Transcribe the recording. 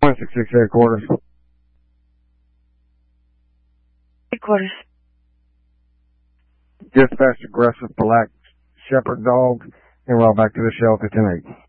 166 headquarters. Headquarters. Dispatch aggressive black shepherd dog, and route back to the shelter 10-8.